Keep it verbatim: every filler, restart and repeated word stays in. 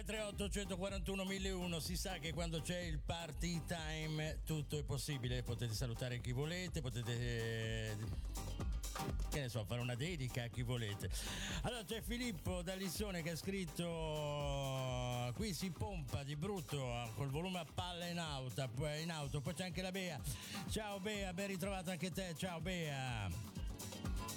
tre otto quattro uno mille uno. Si sa che quando c'è il party time tutto è possibile, potete salutare chi volete, potete eh, che ne so, fare una dedica a chi volete. Allora c'è Filippo da Lissone che ha scritto: qui si pompa di brutto col volume a palla in auto, in auto. Poi c'è anche la Bea. Ciao Bea, ben ritrovata anche te. Ciao Bea.